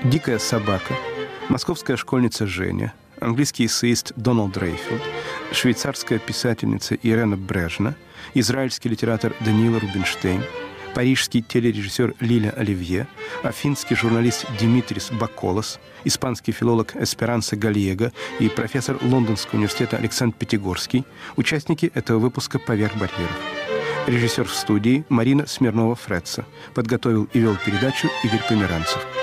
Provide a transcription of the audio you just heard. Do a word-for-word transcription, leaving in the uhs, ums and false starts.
«Дикая собака», московская школьница Женя, английский эссеист Дональд Рейфилд, швейцарская писательница Ирена Брежна, израильский литератор Даниила Рубинштейн, парижский телережиссер Лиля Оливье, афинский журналист Димитрис Баколос, испанский филолог Эсперанса Галиего и профессор Лондонского университета Александр Пятигорский – участники этого выпуска «Поверх барьеров». Режиссер в студии Марина Смирнова-Фретца. Подготовил и вел передачу Игорь Померанцев.